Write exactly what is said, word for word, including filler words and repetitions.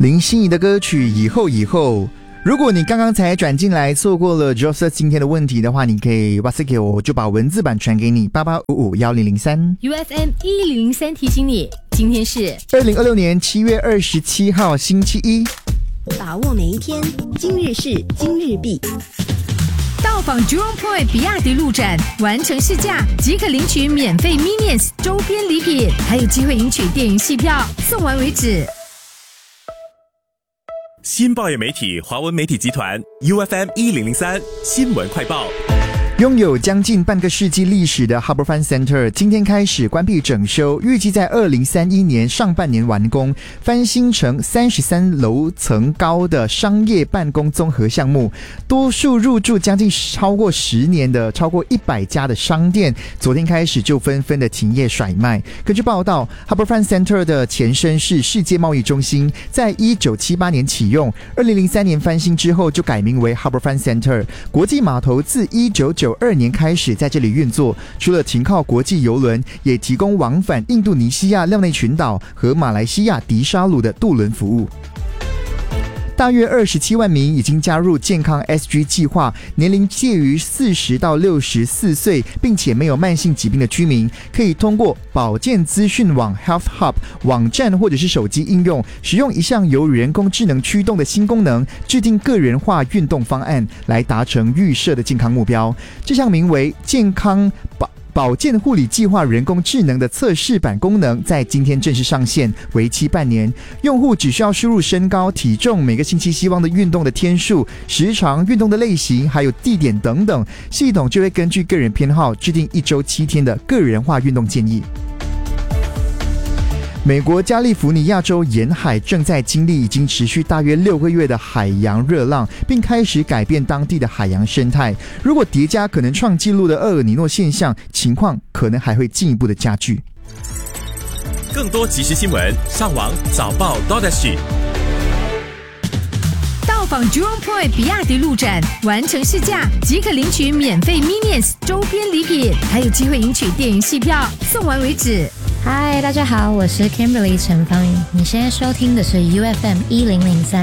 林心怡的歌曲《以后以后》。如果你刚刚才转进来，错过了 Joseph 今天的问题的话，你可以 WhatsApp 给我，就把文字版传给你八八五五一零零三。 U F M 一零零三提醒你，今天是二零二六年七月二十七号星期一。 把握每一天，今日事今日毕。 到访 Jurong Point 比亚迪路展，完成试驾即可领取免费 Minions 周边礼品，还有机会赢取电影戏票，送完为止。 新报业媒体华文媒体集团 U F M 一零零三新闻快报。 拥有将近半个世纪历史的 HarbourFront Centre 今天开始关闭整修，预计在二零三一年上半年完工，翻新成三十三楼层高的商业办公综合项目。多数入驻将近超过十年的超过一百家的商店，昨天开始就纷纷的停业甩卖。根据报道， HarbourFront Centre 的前身是世界贸易中心，在一九七八年启用，二零零三年翻新之后就改名为 HarbourFront Centre。国际码头自一九九二年开始在这里运作，除了停靠国际邮轮，也提供往返印度尼西亚廖内群岛和马来西亚迪沙鲁的渡轮服务。大约二十七万名已经加入健康 S G 计划，年龄介于四十到六十四岁，并且没有慢性疾病的居民，可以通过保健资讯网 Health Hub 网站或者是手机应用，使用一项由人工智能驱动的新功能，制定个人化运动方案，来达成预设的健康目标。这项名为健康保保健护理计划人工智能的测试版功能在今天正式上线，为期半年。用户只需要输入身高、体重、每个星期希望的运动的天数、时长、运动的类型，还有地点等等，系统就会根据个人偏好制定一周七天的个人化运动建议。美国加利福尼亚州沿海正在经历已经持续大约六个月的海洋热浪，并开始改变当地的海洋生态。如果叠加可能创纪录的厄尔尼诺现象，情况可能还会进一步的加剧。 更多即时新闻，上网早报 .sg。 到访 Jurong Point 比亚迪路展，完成试驾即可领取免费 Minions 周边礼品，还有机会赢取电影戏票，送完为止。 嗨，大家好，我是 Kimberly 陈芳宇，你现在收听的是 U F M 一零零三。